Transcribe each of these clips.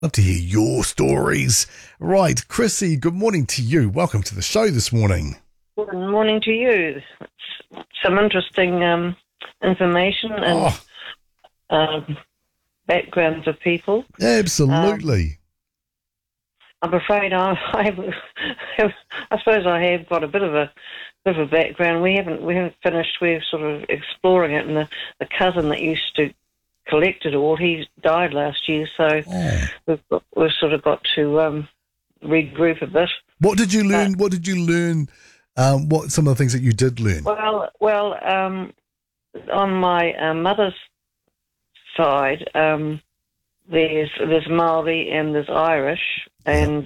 Love to hear your stories. Right, Chrissy, good morning to you. Welcome to the show this morning. Good morning to you. Some interesting information and backgrounds of people. Absolutely. I'm afraid I suppose I have got a bit of a background. We haven't finished. We're sort of exploring it, and the cousin that used to collect it all, he died last year, so we've sort of got to regroup a bit. What did you learn? What some of the things that you did learn? Well, on my mother's side, there's Maori and there's Irish, and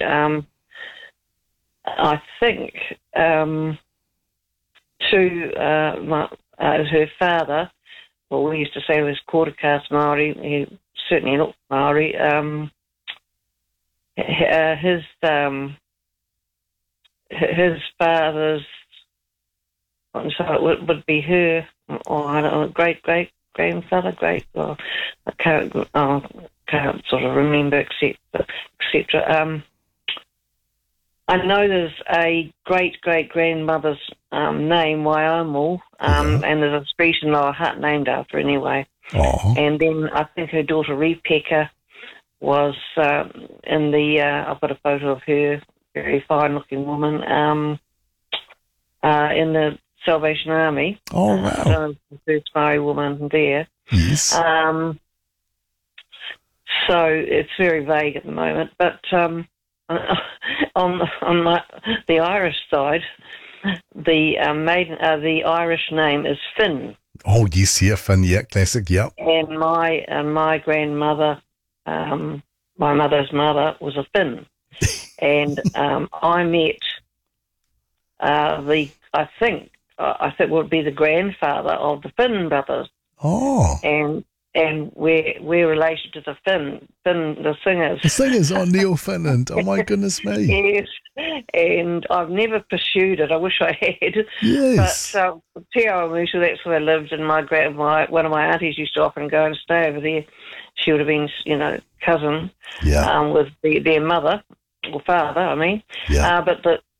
I think her father, well, we used to say he was quarter caste Maori. He certainly looked Maori. His father's, so it would be her, or I don't know, great grandfather, I can't sort of remember, etc. I know there's a great grandmother's name, Waiamu, and there's a street in Lower Hutt named after her anyway. And then I think her daughter Rebecca was in the. I've got a photo of her, very fine-looking woman, in the Salvation Army. Oh, wow. I don't know, the first Maori woman there. Yes. So it's very vague at the moment, but on the Irish side, the Irish name is Finn. Oh yes, yeah, Finn, yeah, classic, yeah. And my grandmother, my mother's mother was a Finn, and I met I think it would be the grandfather of the Finn brothers. Oh. And we're related to the Finn, the singers. The singers, Neil Finn, and oh my goodness me. Yes, and I've never pursued it. I wish I had. Yes. But Te Awamutu, that's where I lived, and one of my aunties used to often go and stay over there. She would have been, cousin with their mother, or father, I mean. Yeah. But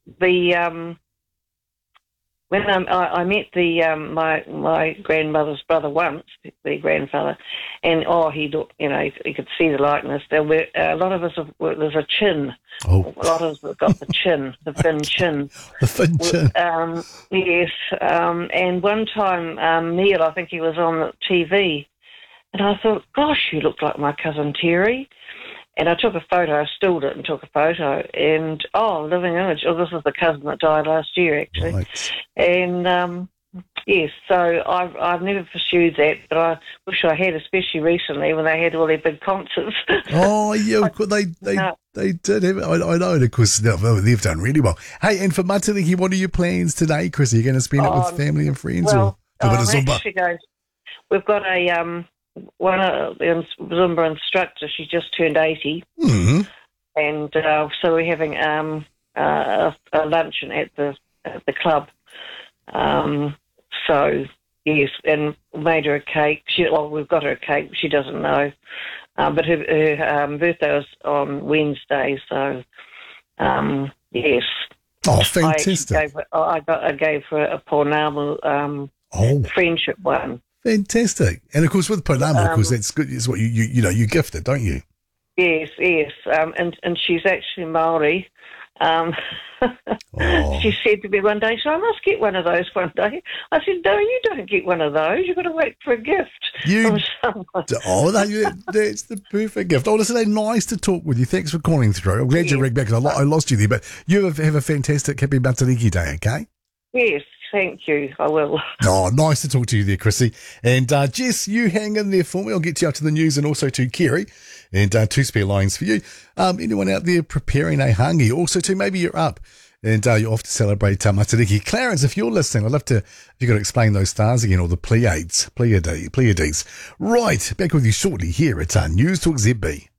when I met my grandmother's brother once, the grandfather, and he looked, you could see the likeness. There were a lot of us. There's a chin. Oh. A lot of us have got the chin, the Finn chin. The Finn chin. Yes. And one time, Neil, I think he was on the TV, and I thought, gosh, you look like my cousin Terry. And I took a photo, I stilled it and took a photo, and living image. Oh, this is the cousin that died last year, actually. Right. And yes, so I've never pursued that, but I wish I had, especially recently when they had all their big concerts. Oh yeah, they did have it. I know, and of course they've done really well. Hey, and for Matariki, what are your plans today, Chris? Are you going to spend it with family and friends, or a bit of Zumba? We've got one of the Zumba instructor, she just turned 80, and so we're having a luncheon at the club. So yes, and made her a cake. We've got her a cake. She doesn't know, but her birthday was on Wednesday. So yes. Oh, fantastic! I gave her a Pounamu friendship one. Fantastic. And of course with Pounamu, of course that's good. It's what you gift it, don't you? Yes. And she's actually Maori. She said to me one day, so I must get one of those one day. I said, no, you don't get one of those. You've got to wait for a gift from someone. That's the perfect gift. Oh, listen, nice to talk with you. Thanks for calling through. I'm glad you rang back because I lost you there. But you have a fantastic happy Matariki day, okay? Yes. Thank you. I will. Oh, nice to talk to you there, Chrissy. And Jess, you hang in there for me. I'll get you up to the news and also to Kerry. And 2 spare lines for you. Anyone out there preparing a hangi? Also, too, maybe you're up and you're off to celebrate Matariki. Clarence, if you're listening, I'd love to, if you've got to explain those stars again, or the Pleiades. Right, back with you shortly here at News Talk ZB.